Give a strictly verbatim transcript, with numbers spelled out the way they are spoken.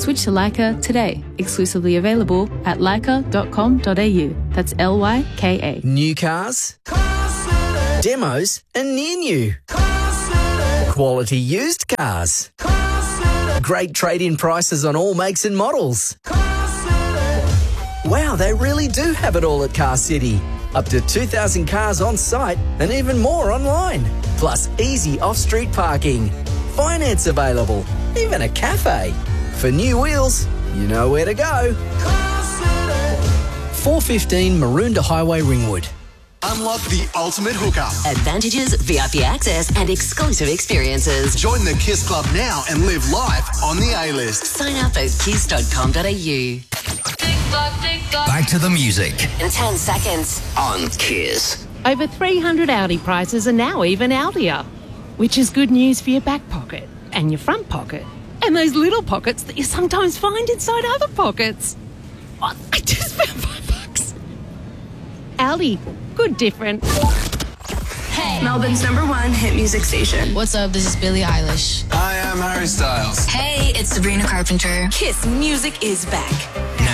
Switch to Leica today. Exclusively available at leica dot com dot a u. That's L Y K A. New cars, demos and near new. Quality used cars. Great trade-in prices on all makes and models. Wow, they really do have it all at Car City. Up to two thousand cars on site and even more online. Plus easy off-street parking. Finance available. Even a cafe. For new wheels, you know where to go. four fifteen Maroondah Highway, Ringwood. Unlock the ultimate hookup. Advantages, V I P access and exclusive experiences. Join the KISS Club now and live life on the A-list. Sign up at kiss dot com dot a u. Back to the music In ten seconds. on KISS. Over three hundred Audi prices are now even Audier, which is good news for your back pocket and your front pocket and those little pockets that you sometimes find inside other pockets. Oh, I just found five bucks. Audi, good different. Hey. Melbourne's number one hit music station. What's up? This is Billie Eilish. Hi, I'm Harry Styles. Hey, it's Sabrina Carpenter. KISS music is back.